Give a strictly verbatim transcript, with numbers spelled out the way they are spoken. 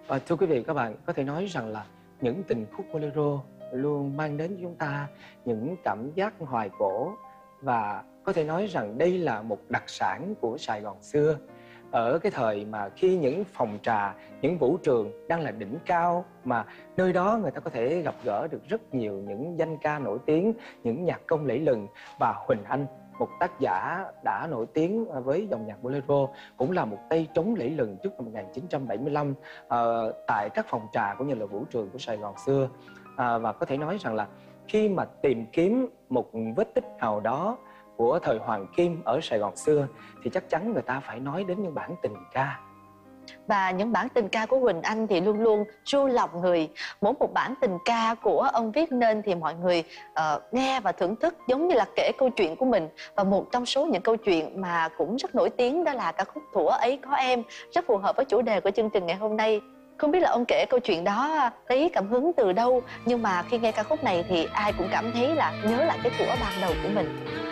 Ờ, Thưa quý vị và các bạn, có thể nói rằng là những tình khúc bolero luôn mang đến cho chúng ta những cảm giác hoài cổ, và có thể nói rằng đây là một đặc sản của Sài Gòn xưa. Ở cái thời mà khi những phòng trà, những vũ trường đang là đỉnh cao, mà nơi đó người ta có thể gặp gỡ được rất nhiều những danh ca nổi tiếng, những nhạc công lẫy lừng. Và Huỳnh Anh, một tác giả đã nổi tiếng với dòng nhạc bolero, cũng là một tay trống lẫy lừng trước năm một nghìn chín trăm bảy mươi lăm ờ, tại các phòng trà cũng như là vũ trường của Sài Gòn xưa. À, và có thể nói rằng là khi mà tìm kiếm một vết tích nào đó của thời Hoàng Kim ở Sài Gòn xưa thì chắc chắn người ta phải nói đến những bản tình ca. Và những bản tình ca của Huỳnh Anh thì luôn luôn ru lòng người. Mỗi một bản tình ca của ông viết nên thì mọi người uh, nghe và thưởng thức giống như là kể câu chuyện của mình. Và một trong số những câu chuyện mà cũng rất nổi tiếng đó là ca khúc Thuở Ấy Có Em, rất phù hợp với chủ đề của chương trình ngày hôm nay. Không biết là ông kể câu chuyện đó lấy cảm hứng từ đâu, nhưng mà khi nghe ca khúc này thì ai cũng cảm thấy là nhớ lại cái thuở ban đầu của mình.